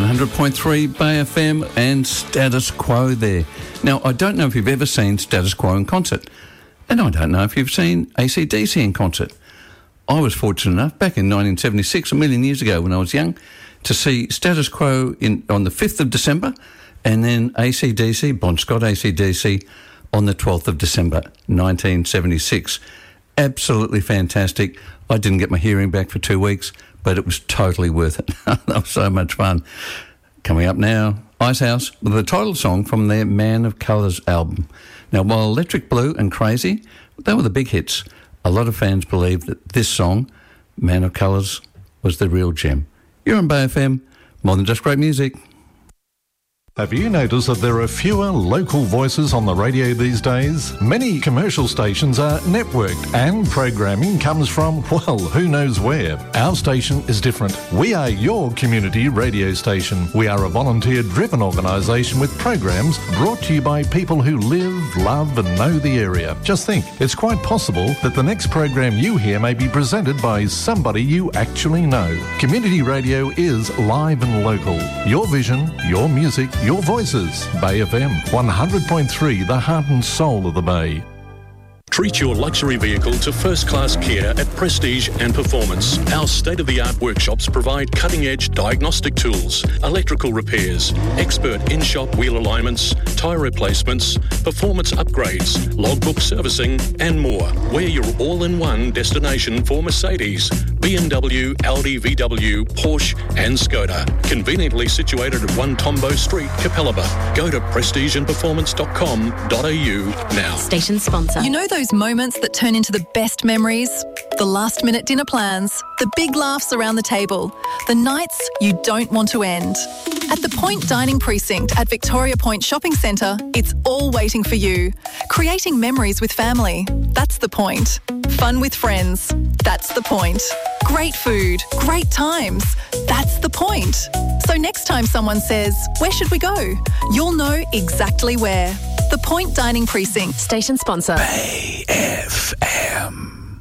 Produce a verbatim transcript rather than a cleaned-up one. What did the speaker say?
one hundred point three Bay F M and Status Quo there. Now, I don't know if you've ever seen Status Quo in concert, and I don't know if you've seen A C D C in concert. I was fortunate enough, back in nineteen seventy-six, a million years ago when I was young, to see Status Quo in, on the fifth of December, and then A C D C, Bon Scott A C D C, on the twelfth of December, nineteen seventy-six. Absolutely fantastic. I didn't get my hearing back for two weeks, but it was totally worth it. That was so much fun. Coming up now, Icehouse with the title song from their Man of Colours album. Now, while Electric Blue and Crazy, they were the big hits, a lot of fans believe that this song, Man of Colours, was the real gem. You're on Bay F M, more than just great music. Have you noticed that there are fewer local voices on the radio these days? Many commercial stations are networked and programming comes from, well, who knows where. Our station is different. We are your community radio station. We are a volunteer-driven organisation with programs brought to you by people who live, love and know the area. Just think, it's quite possible that the next program you hear may be presented by somebody you actually know. Community radio is live and local. Your vision, your music, your voices. Bay F M, one hundred point three, the heart and soul of the Bay. Treat your luxury vehicle to first-class care at Prestige and Performance. Our state-of-the-art workshops provide cutting-edge diagnostic tools, electrical repairs, expert in-shop wheel alignments, tyre replacements, performance upgrades, logbook servicing and more. We're your all-in-one destination for Mercedes, B M W, Audi, V W, Porsche and Skoda. Conveniently situated at one Tombo Street, Capalaba. Go to prestige and performance dot com dot a u now. Station sponsor. You know those moments that turn into the best memories? The last-minute dinner plans, the big laughs around the table, the nights you don't want to end. At the Point Dining Precinct at Victoria Point Shopping Centre, it's all waiting for you. Creating memories with family, that's the point. Fun with friends, that's the point. Great food, great times, that's the point. So next time someone says, "Where should we go?" you'll know exactly where. The Point Dining Precinct. Station sponsor. Bay F M.